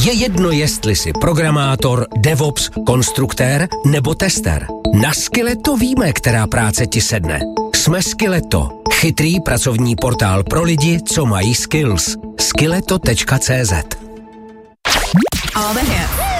Je jedno, jestli jsi programátor, DevOps, konstruktér nebo tester. Na Skilleto víme, která práce ti sedne. Jsme Skilleto. Chytrý pracovní portál pro lidi, co mají skills. Skilleto.cz. All the hits.